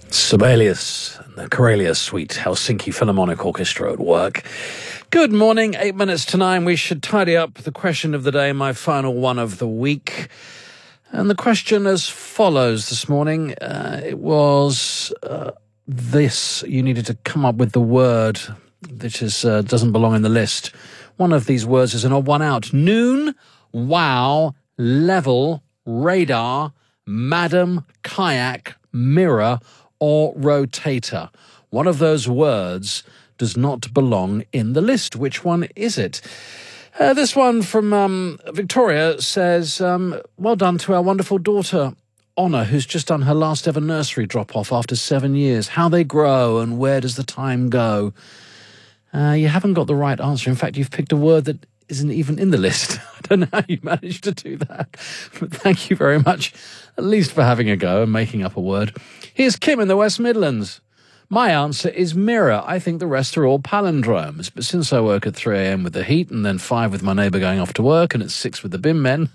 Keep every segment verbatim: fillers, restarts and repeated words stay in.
Sibelius and the Karelia Suite, Helsinki Philharmonic Orchestra at work. Good morning, eight minutes to nine. We should tidy up the question of the day, my final one of the week. And the question as follows this morning. Uh, it was uh, this. You needed to come up with the word that is, uh, doesn't belong in the list. One of these words is an odd one out. Noon, wow, level, radar, madam, kayak, mirror, or rotator. One of those words does not belong in the list. Which one is it? Uh, this one from um, Victoria says, um, well done to our wonderful daughter, Honor, who's just done her last ever nursery drop-off after seven years. How they grow and where does the time go? Uh, you haven't got the right answer. In fact, you've picked a word that isn't even in the list. I don't know how you managed to do that. But thank you very much, at least for having a go and making up a word. Here's Kim in the West Midlands. My answer is mirror. I think the rest are all palindromes. But since I work at three a.m. with the heat and then five with my neighbour going off to work and at six with the bin men,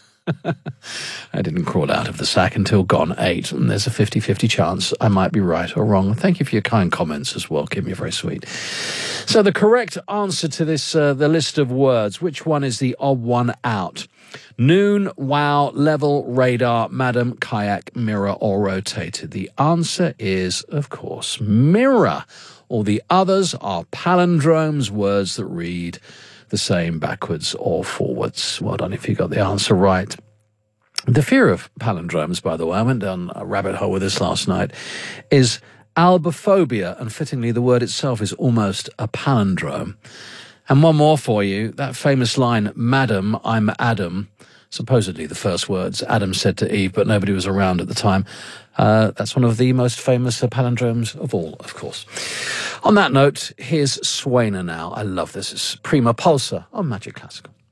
I didn't crawl out of the sack until gone eight. And there's a fifty-fifty chance I might be right or wrong. Thank you for your kind comments as well, Kim. You're very sweet. So the correct answer to this, uh, the list of words, which one is the odd one out? Noon, wow, level, radar, madam, kayak, mirror, or rotator. The answer is, of course, mirror. All the others are palindromes, words that read the same backwards or forwards. Well done if you got the answer right. The fear of palindromes, by the way, I went down a rabbit hole with this last night, is albophobia, and fittingly the word itself is almost a palindrome. And one more for you, that famous line, Madam, I'm Adam, supposedly the first words Adam said to Eve, but nobody was around at the time. Uh, that's one of the most famous uh, palindromes of all, of course. On that note, here's Swainer now. I love this. It's Prima Pulsar on Magic Classical.